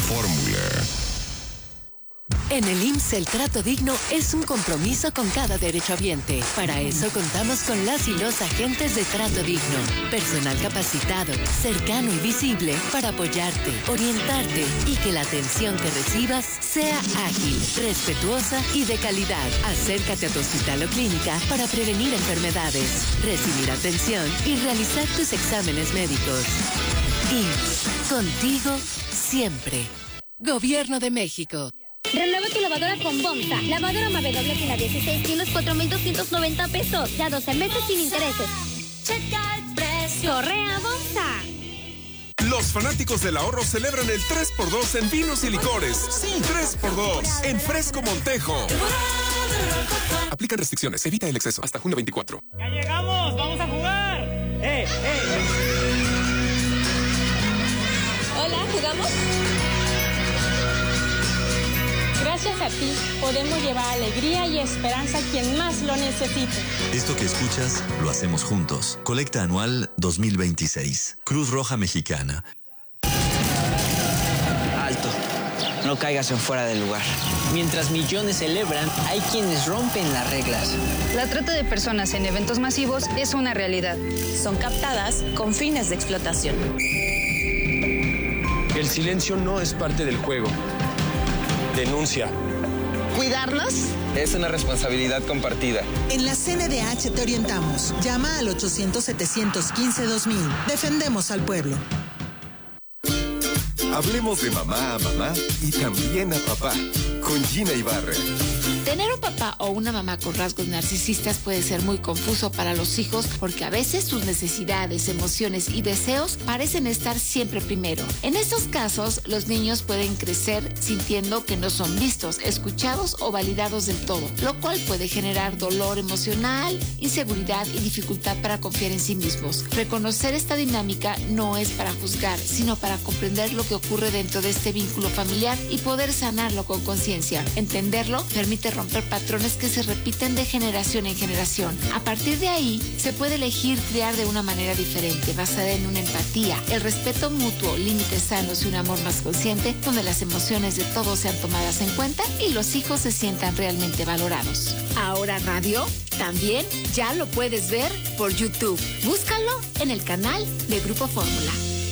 Fórmula. En el IMSS el trato digno es un compromiso con cada derechohabiente. Para eso contamos con las y los agentes de trato digno. Personal capacitado, cercano y visible para apoyarte, orientarte y que la atención que recibas sea ágil, respetuosa y de calidad. Acércate a tu hospital o clínica para prevenir enfermedades, recibir atención y realizar tus exámenes médicos. IMSS, contigo siempre. Gobierno de México. Renueva tu lavadora con Bomsa. Lavadora Mave doble fina 16 kilos, 4,290 pesos. Ya 12 meses sin intereses. Checa el precio. Correa Bomsa. Los fanáticos del ahorro celebran el 3x2 en vinos y licores. Sí, 3x2 en Fresco Montejo. Aplican restricciones, evita el exceso. Hasta junio 24. ¡Ya llegamos! ¡Vamos a jugar! Hola, ¿jugamos? Gracias a ti, podemos llevar alegría y esperanza a quien más lo necesite. Esto que escuchas, lo hacemos juntos. Colecta anual 2026. Cruz Roja Mexicana. Alto. No caigas en fuera del lugar. Mientras millones celebran, hay quienes rompen las reglas. La trata de personas en eventos masivos es una realidad. Son captadas con fines de explotación. El silencio no es parte del juego. Denuncia. ¿Cuidarnos? Es una responsabilidad compartida. En la CNDH te orientamos. Llama al 800-715-2000. Defendemos al pueblo. Hablemos de mamá a mamá y también a papá, con Gina Ibarra. Tener un papá o una mamá con rasgos narcisistas puede ser muy confuso para los hijos porque a veces sus necesidades, emociones y deseos parecen estar siempre primero. En estos casos, los niños pueden crecer sintiendo que no son vistos, escuchados o validados del todo, lo cual puede generar dolor emocional, inseguridad y dificultad para confiar en sí mismos. Reconocer esta dinámica no es para juzgar, sino para comprender lo que ocurre dentro de este vínculo familiar y poder sanarlo con conciencia. Entenderlo permite romper patrones que se repiten de generación en generación. A partir de ahí, se puede elegir criar de una manera diferente, basada en una empatía, el respeto mutuo, límites sanos y un amor más consciente, donde las emociones de todos sean tomadas en cuenta y los hijos se sientan realmente valorados. Ahora Radio también ya lo puedes ver por YouTube. Búscalo en el canal de Grupo Fórmula.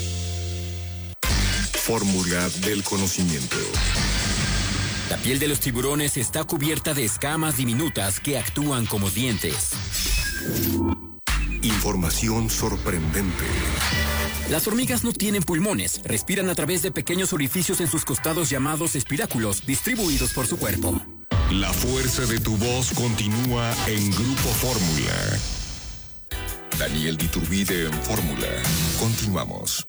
Fórmula del conocimiento. La piel de los tiburones está cubierta de escamas diminutas que actúan como dientes. Información sorprendente. Las hormigas no tienen pulmones, respiran a través de pequeños orificios en sus costados llamados espiráculos, distribuidos por su cuerpo. La fuerza de tu voz continúa en Grupo Fórmula. Daniel Diturbide en Fórmula. Continuamos.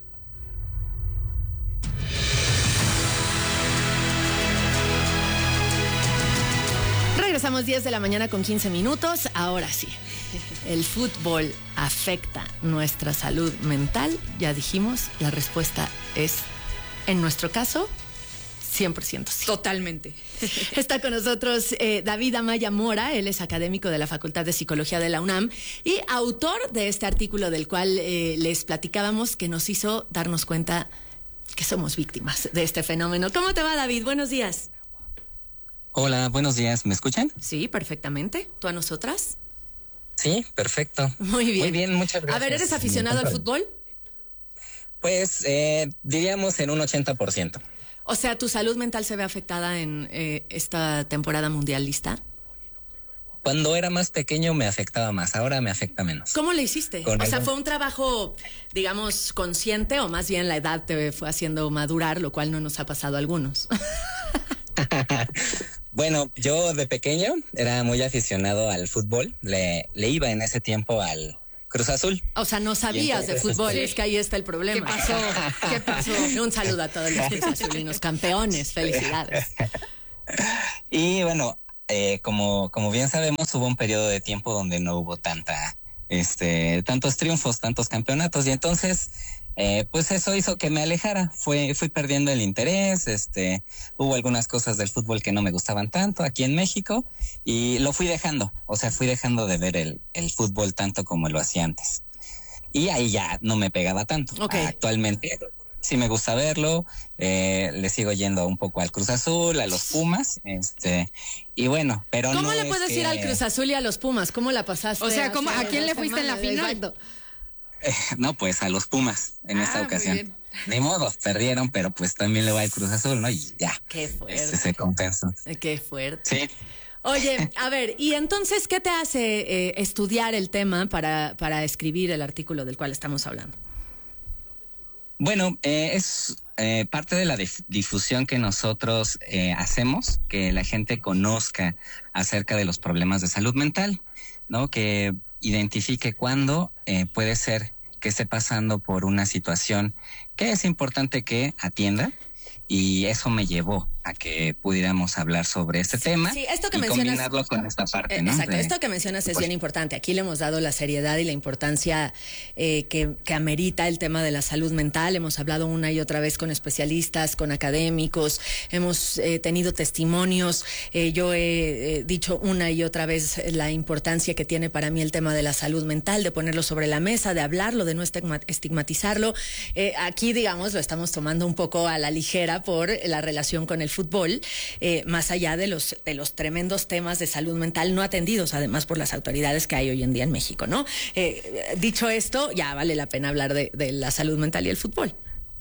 Regresamos 10 de la mañana con 15 minutos. Ahora sí, el fútbol afecta nuestra salud mental. Ya dijimos, la respuesta es, en nuestro caso, 100% sí. Totalmente. Está con nosotros David Amaya Mora. Él es académico de la Facultad de Psicología de la UNAM y autor de este artículo del cual les platicábamos, que nos hizo darnos cuenta que somos víctimas de este fenómeno. ¿Cómo te va, David? Buenos días. Hola, buenos días. ¿Me escuchan? Sí, perfectamente. ¿Tú a nosotras? Sí, perfecto. Muy bien. Muy bien, muchas gracias. A ver, ¿eres aficionado al fútbol? Pues diríamos en un 80%. O sea, ¿tu salud mental se ve afectada en esta temporada mundialista? Cuando era más pequeño me afectaba más, ahora me afecta menos. ¿Cómo le hiciste? O sea, ¿fue un trabajo, digamos, consciente o más bien la edad te fue haciendo madurar, lo cual no nos ha pasado a algunos? Bueno, yo de pequeño era muy aficionado al fútbol. Le iba en ese tiempo al Cruz Azul. O sea, no sabías de fútbol, sí. Es que ahí está el problema. ¿Qué pasó? ¿Qué pasó? Un saludo a todos los Cruz Azulinos, campeones, felicidades. Y bueno, como bien sabemos, hubo un periodo de tiempo donde no hubo tantos triunfos, tantos campeonatos, y entonces pues eso hizo que me alejara. Fui perdiendo el interés. Hubo algunas cosas del fútbol que no me gustaban tanto aquí en México y lo fui dejando. O sea, fui dejando de ver el fútbol tanto como lo hacía antes. Y ahí ya no me pegaba tanto. Okay. Actualmente sí me gusta verlo, le sigo yendo un poco al Cruz Azul, a los Pumas, y bueno, pero ¿cómo no le puedes ir al Cruz Azul y a los Pumas? ¿Cómo la pasaste? O sea, ¿a quién le fuiste en la final? Exacto. No, pues a los Pumas en esta ocasión. Ni modo, perdieron, pero pues también le va al Cruz Azul, ¿no? Y ya. Qué fuerte. Se compensa. Qué fuerte. Sí. Oye, a ver, y entonces, ¿qué te hace estudiar el tema para escribir el artículo del cual estamos hablando? Bueno, es parte de la difusión que nosotros hacemos, que la gente conozca acerca de los problemas de salud mental, ¿no? Que identifique cuándo puede ser que esté pasando por una situación que es importante que atienda, y eso me llevó a que pudiéramos hablar sobre este tema esto que y mencionas, combinarlo con esta parte, ¿no? Exacto, esto que mencionas es bien importante. Aquí le hemos dado la seriedad y la importancia que amerita el tema de la salud mental. Hemos hablado una y otra vez con especialistas, con académicos, hemos tenido testimonios. Yo he dicho una y otra vez la importancia que tiene para mí el tema de la salud mental, de ponerlo sobre la mesa, de hablarlo, de no estigmatizarlo. Aquí, digamos, lo estamos tomando un poco a la ligera por la relación con el fútbol, más allá de los tremendos temas de salud mental no atendidos, además, por las autoridades que hay hoy en día en México, ¿no? Dicho esto, ya vale la pena hablar de la salud mental y el fútbol.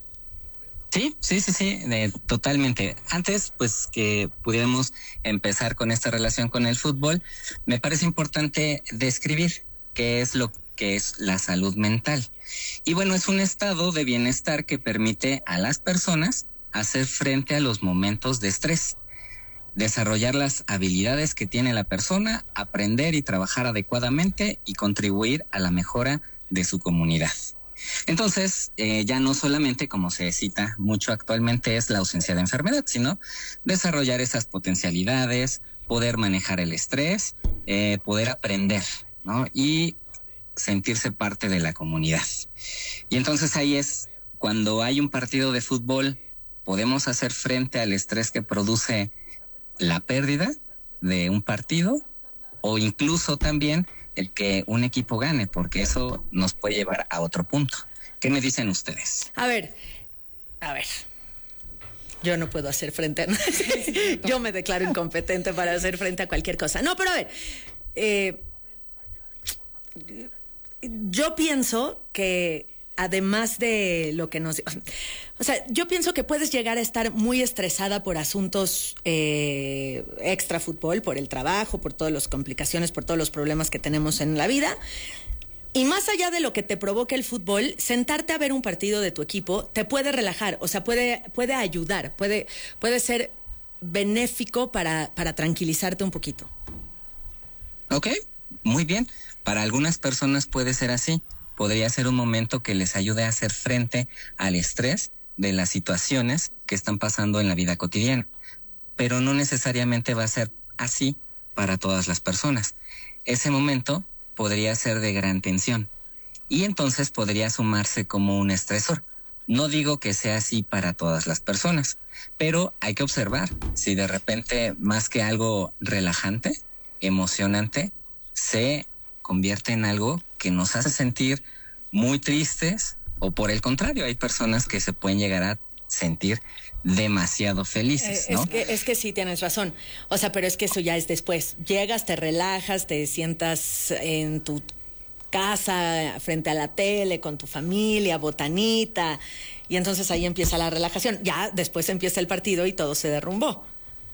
Sí, totalmente. Antes, pues, que pudiéramos empezar con esta relación con el fútbol, me parece importante describir qué es lo que es la salud mental. Y bueno, es un estado de bienestar que permite a las personas hacer frente a los momentos de estrés, desarrollar las habilidades que tiene la persona, aprender y trabajar adecuadamente y contribuir a la mejora de su comunidad. Entonces, ya no solamente, como se cita mucho actualmente, es la ausencia de enfermedad, sino desarrollar esas potencialidades, poder manejar el estrés, poder aprender, ¿no? Y sentirse parte de la comunidad. Y entonces ahí es cuando hay un partido de fútbol, podemos hacer frente al estrés que produce la pérdida de un partido, o incluso también el que un equipo gane, porque eso nos puede llevar a otro punto. ¿Qué me dicen ustedes? A ver. Yo no puedo hacer frente a nada. Yo me declaro incompetente para hacer frente a cualquier cosa. No, pero a ver, yo pienso que además de lo que nos... O sea, yo pienso que puedes llegar a estar muy estresada por asuntos extra fútbol, por el trabajo, por todas las complicaciones, por todos los problemas que tenemos en la vida. Y más allá de lo que te provoque el fútbol, sentarte a ver un partido de tu equipo te puede relajar, o sea, puede ayudar, puede ser benéfico para tranquilizarte un poquito. Ok, muy bien. Para algunas personas puede ser así. Podría ser un momento que les ayude a hacer frente al estrés de las situaciones que están pasando en la vida cotidiana. Pero no necesariamente va a ser así para todas las personas. Ese momento podría ser de gran tensión y entonces podría sumarse como un estresor. No digo que sea así para todas las personas, pero hay que observar si de repente, más que algo relajante, emocionante, se convierte en algo que nos hace sentir muy tristes, o por el contrario, hay personas que se pueden llegar a sentir demasiado felices, ¿no? Es que sí, tienes razón. O sea, pero es que eso ya es después. Llegas, te relajas, te sientas en tu casa, frente a la tele, con tu familia, botanita, y entonces ahí empieza la relajación. Ya después empieza el partido y todo se derrumbó.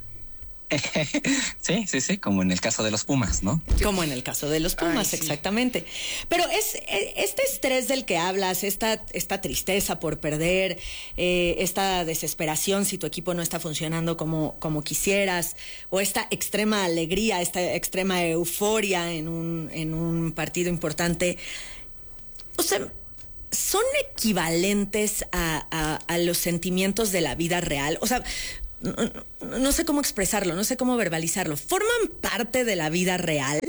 Sí, como en el caso de los Pumas, ¿no? Como en el caso de los Pumas, exactamente. Pero es este estrés del que hablas, esta tristeza por perder, esta desesperación si tu equipo no está funcionando como quisieras, o esta extrema alegría, esta extrema euforia en un partido importante, o sea, ¿son equivalentes a los sentimientos de la vida real? O sea, no sé cómo expresarlo, no sé cómo verbalizarlo. ¿Forman parte de la vida real?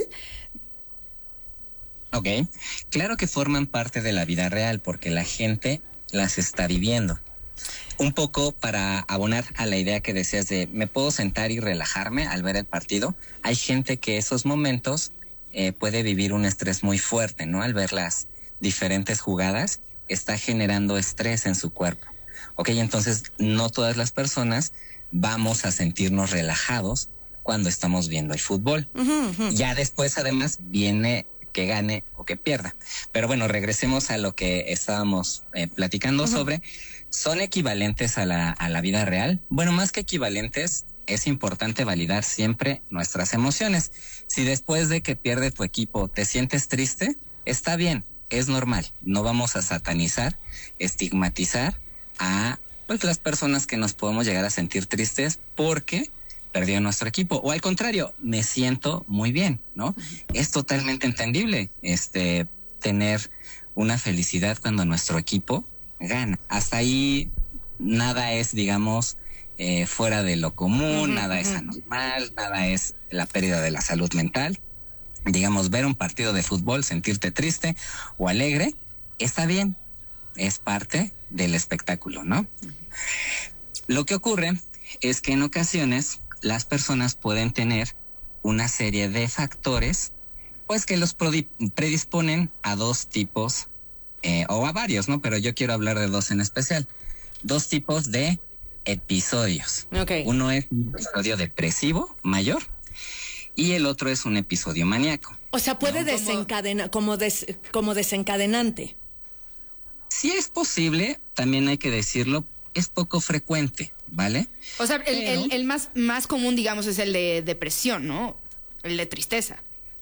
Ok, claro que forman parte de la vida real porque la gente las está viviendo. Un poco para abonar a la idea que decías de me puedo sentar y relajarme al ver el partido. Hay gente que esos momentos puede vivir un estrés muy fuerte, ¿no? Al ver las diferentes jugadas, está generando estrés en su cuerpo. Ok, entonces no todas las personas vamos a sentirnos relajados cuando estamos viendo el fútbol. Ya después, además, viene que gane o que pierda. Pero bueno, regresemos a lo que estábamos platicando sobre. ¿Son equivalentes a la vida real? Bueno, más que equivalentes, es importante validar siempre nuestras emociones. Si después de que pierde tu equipo te sientes triste, está bien, es normal. No vamos a satanizar, estigmatizar a pues las personas que nos podemos llegar a sentir tristes porque perdió nuestro equipo. O al contrario, me siento muy bien, ¿no? Es totalmente entendible tener una felicidad cuando nuestro equipo gana. Hasta ahí nada es, digamos, fuera de lo común, nada es anormal, nada es la pérdida de la salud mental. Digamos, ver un partido de fútbol, sentirte triste o alegre, está bien, es parte del espectáculo, ¿no? Lo que ocurre es que en ocasiones las personas pueden tener una serie de factores, pues que los predisponen a dos tipos, o a varios, ¿no? Pero yo quiero hablar de dos en especial. Dos tipos de episodios. Okay. Uno es un episodio depresivo mayor y el otro es un episodio maníaco. O sea, puede desencadenar como desencadenante. Sí es posible, también hay que decirlo, es poco frecuente, ¿vale? O sea, el más común, digamos, es el de depresión, ¿no? El de tristeza.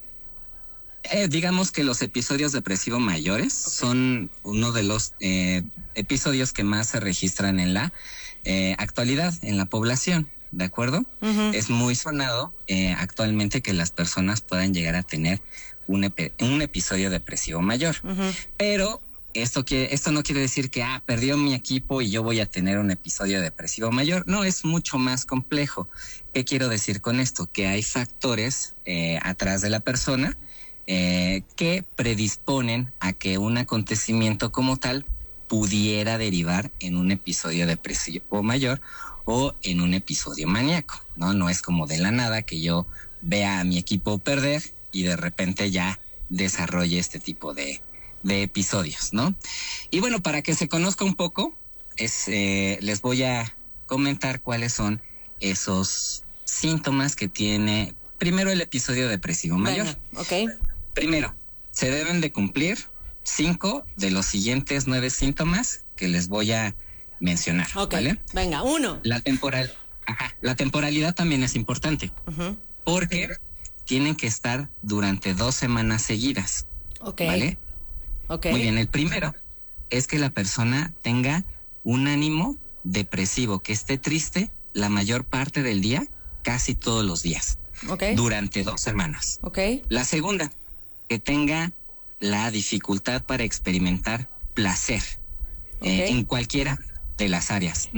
Digamos que los episodios depresivos mayores son uno de los episodios que más se registran en la actualidad, en la población, ¿de acuerdo? Es muy sonado actualmente que las personas puedan llegar a tener un episodio depresivo mayor. Pero esto no quiere decir que perdió mi equipo y yo voy a tener un episodio depresivo mayor. No, es mucho más complejo. ¿Qué quiero decir con esto? Que hay factores atrás de la persona que predisponen a que un acontecimiento como tal pudiera derivar en un episodio depresivo mayor o en un episodio maníaco, ¿no? No es como de la nada que yo vea a mi equipo perder y de repente ya desarrolle este tipo de episodios, ¿no? Y bueno, para que se conozca un poco, les voy a comentar cuáles son esos síntomas que tiene primero el episodio depresivo mayor. Ok. Primero, se deben de cumplir 5 de los siguientes 9 síntomas que les voy a mencionar, ¿vale? Venga, 1. La temporalidad también es importante, porque tienen que estar durante 2 semanas seguidas, ¿vale? Muy bien, el primero es que la persona tenga un ánimo depresivo, que esté triste la mayor parte del día, casi todos los días, durante 2 semanas. La segunda, que tenga la dificultad para experimentar placer en cualquiera de las áreas.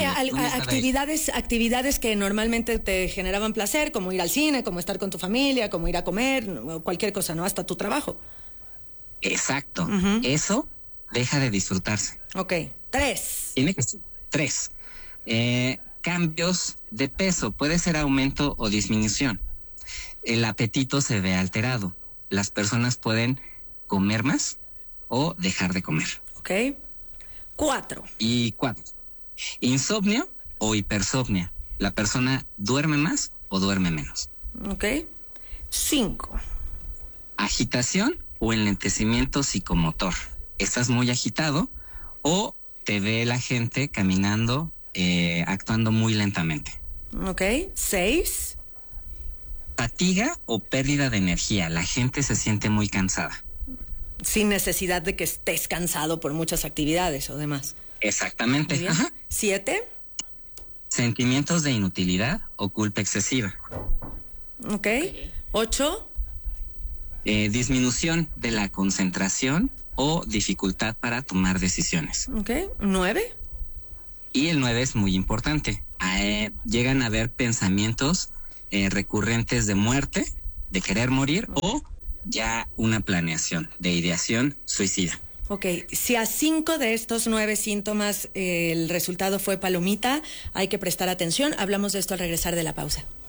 Actividades que normalmente te generaban placer, como ir al cine, como estar con tu familia, como ir a comer, cualquier cosa, ¿no? Hasta tu trabajo. Exacto. Eso deja de disfrutarse. 3. Tiene que ser 3. Cambios de peso, puede ser aumento o disminución. El apetito se ve alterado. Las personas pueden comer más o dejar de comer. 4. Y 4. Insomnio o hipersomnia. La persona duerme más o duerme menos. 5. Agitación o enlentecimiento psicomotor. Estás muy agitado o te ve la gente caminando, actuando muy lentamente. 6. Fatiga o pérdida de energía. La gente se siente muy cansada. Sin necesidad de que estés cansado por muchas actividades o demás. Exactamente. 7. Sentimientos de inutilidad o culpa excesiva. 8. Disminución de la concentración o dificultad para tomar decisiones. 9. Y el 9 es muy importante. Llegan a haber pensamientos recurrentes de muerte, de querer morir o ya una planeación de ideación suicida. Si a 5 de estos 9 síntomas el resultado fue palomita, hay que prestar atención. Hablamos de esto al regresar de la pausa.